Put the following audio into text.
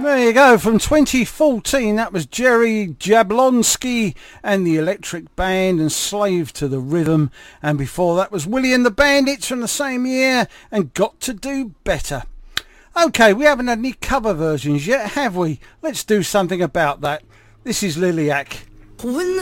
There you go, from 2014, that was Jerry Jablonski and the Electric Band and Slave to the Rhythm, and before that was Willie and the Bandits from the same year and Got to Do Better. Okay, we haven't had any cover versions yet, have we? Let's do something about that. This is Liliac. When the